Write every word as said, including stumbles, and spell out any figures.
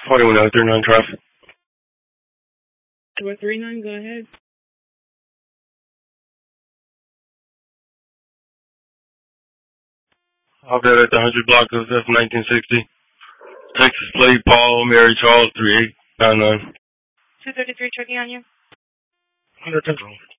forty-one oh three nine traffic. four three nine, go ahead. I'll be at the one hundred block of F nineteen sixty. Texas plate, Paul, Mary, Charles, three eight nine nine. two thirty-three checking on you. Under control.